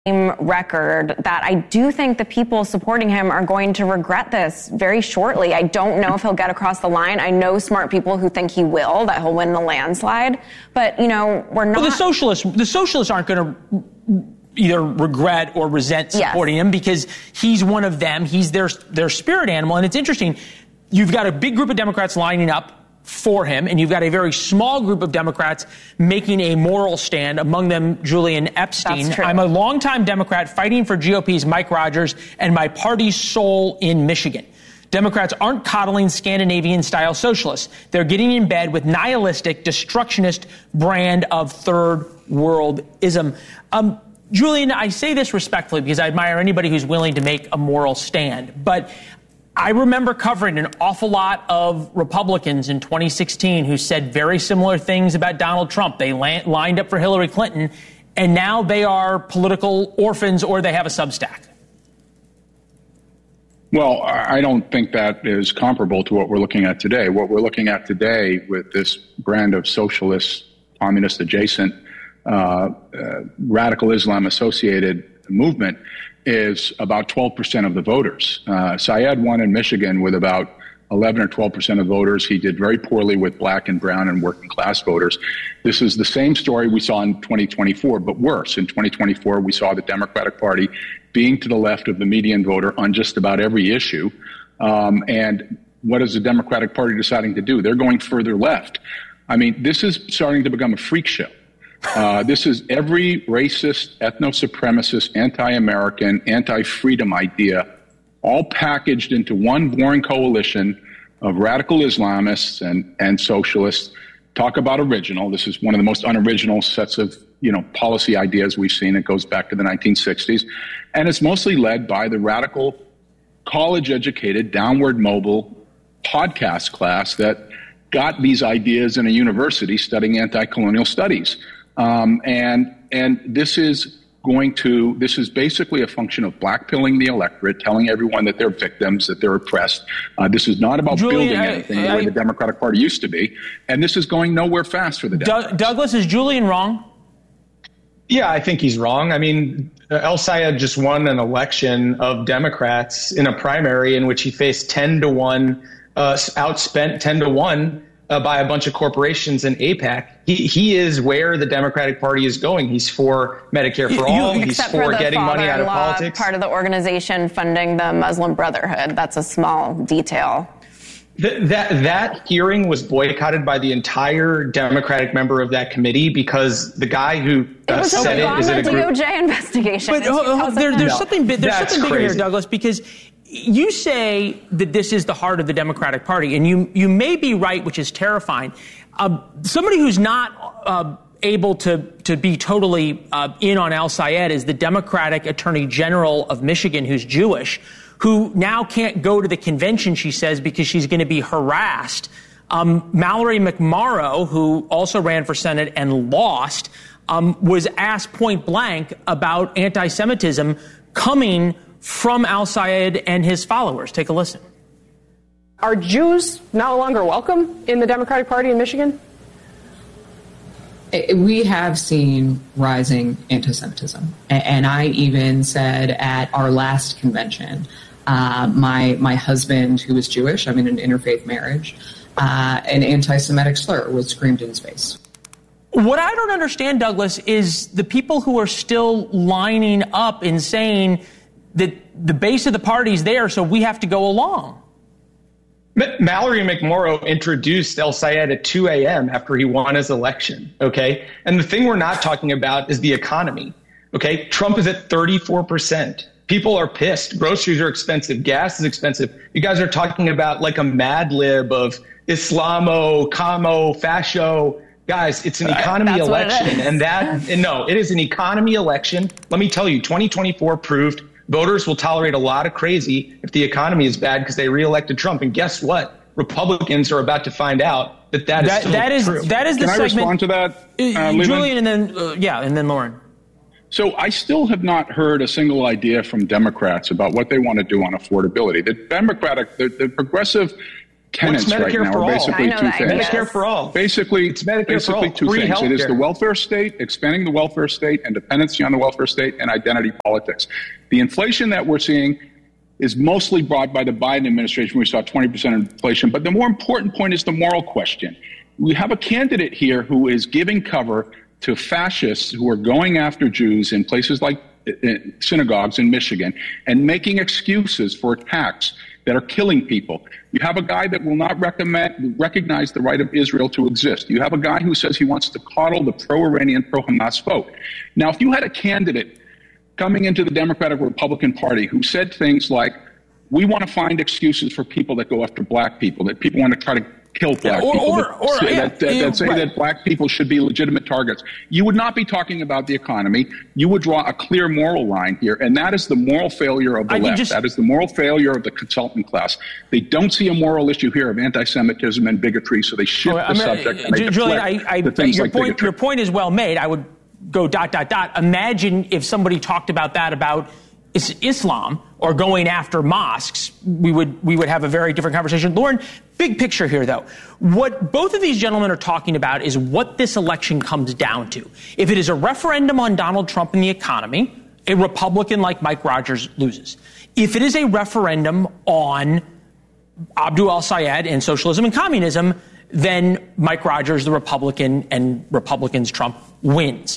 record that I do think the people supporting him are going to regret this very shortly. I don't know if he'll get across the line. I know smart people who think he will, that he'll win the landslide. But, we're not. Well, the socialists aren't going to either regret or resent supporting him because he's one of them. He's their spirit animal. And it's interesting. You've got a big group of Democrats lining up for him, and you've got a very small group of Democrats making a moral stand, among them Julian Epstein. I'm a longtime Democrat fighting for GOP's Mike Rogers and my party's soul in Michigan. Democrats aren't coddling Scandinavian-style socialists. They're getting in bed with nihilistic, destructionist brand of third worldism. Julian, I say this respectfully because I admire anybody who's willing to make a moral stand, but I remember covering an awful lot of Republicans in 2016 who said very similar things about Donald Trump. They lined up for Hillary Clinton, and now they are political orphans or they have a Substack. Well, I don't think that is comparable to what we're looking at today. What we're looking at today with this brand of socialist, communist adjacent, radical Islam associated movement is about 12% of the voters. Syed won in Michigan with about 11 or 12% of voters. He did very poorly with black and brown and working class voters. This is the same story we saw in 2024, but worse. In 2024, we saw the Democratic Party being to the left of the median voter on just about every issue. And what is the Democratic Party deciding to do? They're going further left. I mean, this is starting to become a freak show. This is every racist, ethno-supremacist, anti-American, anti-freedom idea all packaged into one boring coalition of radical Islamists and socialists. Talk about original. This is one of the most unoriginal sets of, policy ideas we've seen. It goes back to the 1960s. And it's mostly led by the radical, college-educated, downward mobile podcast class that got these ideas in a university studying anti-colonial studies. And this is basically a function of blackpilling the electorate, telling everyone that they're victims, that they're oppressed. This is not about building anything the way the Democratic Party used to be. And this is going nowhere fast for the Democrats. Douglas, is Julian wrong? Yeah, I think he's wrong. I mean, El Sayed just won an election of Democrats in a primary in which he faced 10-1, outspent 10-1. By a bunch of corporations in AIPAC. He is where the Democratic Party is going. He's for Medicare for all. He's for getting money out of politics. Part of the organization funding the Muslim Brotherhood. That's a small detail. That hearing was boycotted by the entire Democratic member of that committee because the guy who said it is in a group. DOJ investigation. But there's something bigger here, Douglas, because you say that this is the heart of the Democratic Party, and you may be right, which is terrifying. Somebody who's not able to be totally in on Al Sayed is the Democratic Attorney General of Michigan, who's Jewish, who now can't go to the convention, she says, because she's going to be harassed. Mallory McMorrow, who also ran for Senate and lost, was asked point blank about anti-Semitism coming from Al Sayed and his followers. Take a listen. Are Jews no longer welcome in the Democratic Party in Michigan? We have seen rising anti-Semitism. And I even said at our last convention, my husband, who was Jewish, I'm in an interfaith marriage, an anti-Semitic slur was screamed in his face. What I don't understand, Douglas, is the people who are still lining up and saying that the base of the party is there, so we have to go along. Mallory McMorrow introduced El Sayed at 2 a.m. after he won his election, okay? And the thing we're not talking about is the economy, okay? Trump is at 34%. People are pissed. Groceries are expensive. Gas is expensive. You guys are talking about like a Mad Lib of Islamo, Camo, Fascio. Guys, it's an economy election. It is an economy election. Let me tell you, 2024 proved voters will tolerate a lot of crazy if the economy is bad because they reelected Trump. And guess what? Republicans are about to find out that is true. That is the segment. Can I respond to that, Julian, and then Lauren. So I still have not heard a single idea from Democrats about what they want to do on affordability. The progressive tenets right now are basically two things. Medicare for all. Basically, it's basically two things. It is the welfare state, expanding the welfare state and dependency on the welfare state, and identity politics. The inflation that we're seeing is mostly brought by the Biden administration. We saw 20% inflation. But the more important point is the moral question. We have a candidate here who is giving cover to fascists who are going after Jews in places like synagogues in Michigan and making excuses for attacks that are killing people. You have a guy that will not recognize the right of Israel to exist. You have a guy who says he wants to coddle the pro-Iranian, pro-Hamas vote. Now, if you had a candidate coming into the Democratic Republican Party who said things like, we want to find excuses for people that go after black people, that people want to try to kill black people, that say that black people should be legitimate targets. You would not be talking about the economy. You would draw a clear moral line here, and that is the moral failure of the left. That is the moral failure of the consultant class. They don't see a moral issue here of anti-Semitism and bigotry, so they shift the subject and they Julian, your point is well made. I would go ... Imagine if somebody talked about that about Islam or going after mosques, we would have a very different conversation. Lauren, big picture here, though. What both of these gentlemen are talking about is what this election comes down to. If it is a referendum on Donald Trump and the economy, a Republican like Mike Rogers loses. If it is a referendum on Abdul al-Sayed and socialism and communism, then Mike Rogers, the Republican, and Republicans Trump wins.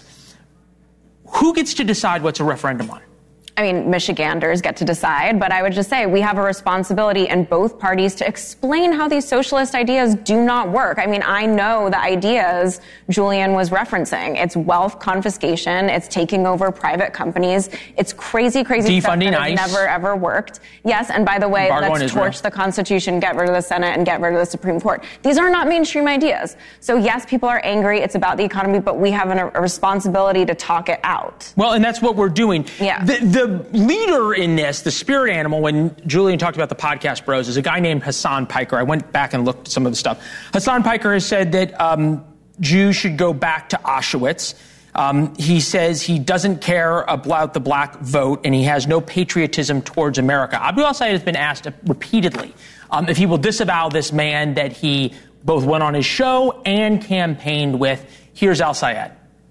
Who gets to decide what's a referendum on? I mean, Michiganders get to decide, but I would just say we have a responsibility in both parties to explain how these socialist ideas do not work. I mean, I know the ideas Julian was referencing. It's wealth confiscation. It's taking over private companies. It's crazy stuff that has never, ever worked. Yes, and by the way, let's torch the Constitution, get rid of the Senate, and get rid of the Supreme Court. These are not mainstream ideas. So yes, people are angry. It's about the economy, but we have a responsibility to talk it out. Well, and that's what we're doing. Yeah. The leader in this, the spirit animal, when Julian talked about the podcast bros, is a guy named Hassan Piker. I went back and looked at some of the stuff. Hassan Piker has said that Jews should go back to Auschwitz. He says he doesn't care about the black vote, and he has no patriotism towards America. Abdul al-Sayed has been asked repeatedly if he will disavow this man that he both went on his show and campaigned with. Here's al-Sayed.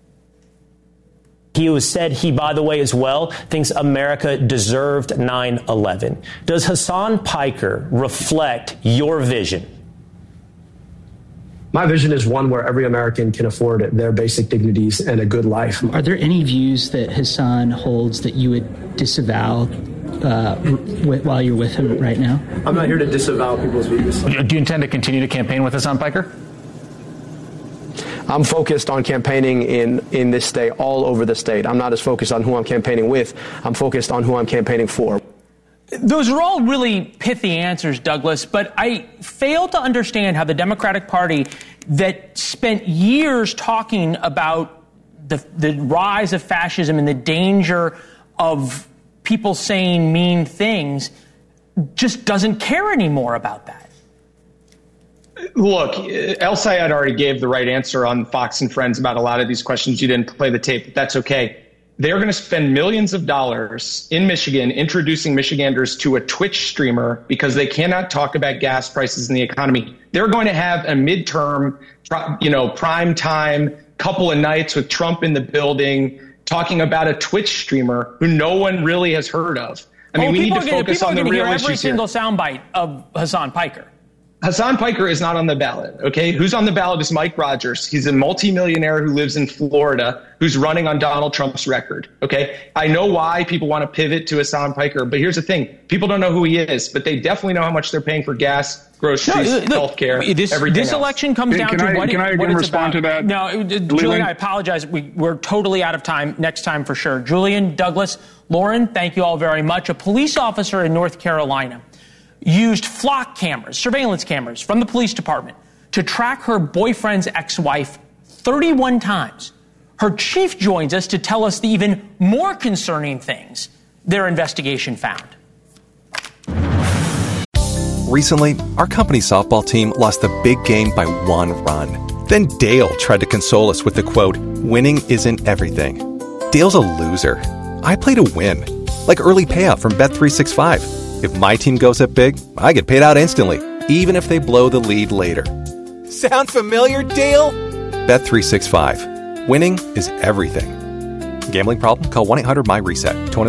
He has said he, by the way, as well, thinks America deserved 9/11. Does Hassan Piker reflect your vision? My vision is one where every American can afford their basic dignities and a good life. Are there any views that Hassan holds that you would disavow while you're with him right now? I'm not here to disavow people's views. Do you intend to continue to campaign with Hassan Piker? I'm focused on campaigning in this state, all over the state. I'm not as focused on who I'm campaigning with. I'm focused on who I'm campaigning for. Those are all really pithy answers, Douglas, but I fail to understand how the Democratic Party that spent years talking about the rise of fascism and the danger of people saying mean things just doesn't care anymore about that. Look, al-Sayed already gave the right answer on Fox and Friends about a lot of these questions. You didn't play the tape, but that's okay. They're going to spend millions of dollars in Michigan introducing Michiganders to a Twitch streamer because they cannot talk about gas prices and the economy. They're going to have a midterm, prime time couple of nights with Trump in the building talking about a Twitch streamer who no one really has heard of. I mean, we need to focus on the real issues here. People are going to hear every single soundbite of Hassan Piker. Hassan Piker is not on the ballot, okay? Who's on the ballot is Mike Rogers. He's a multimillionaire who lives in Florida who's running on Donald Trump's record, okay? I know why people want to pivot to Hassan Piker, but here's the thing. People don't know who he is, but they definitely know how much they're paying for gas, groceries, healthcare, everything This election comes down to what it's about. To that? No, Julian, I apologize. We're totally out of time. Next time for sure. Julian, Douglas, Lauren, thank you all very much. A police officer in North Carolina used flock cameras, surveillance cameras from the police department to track her boyfriend's ex-wife 31 times. Her chief joins us to tell us the even more concerning things their investigation found. Recently, our company's softball team lost the big game by 1 run. Then Dale tried to console us with the quote, "Winning isn't everything." Dale's a loser. I play to win, like early payout from Bet365. If my team goes up big, I get paid out instantly. even if they blow the lead later. Sound familiar, Dale? Bet365. Winning is everything. Gambling problem? Call 1-800-MY-RESET.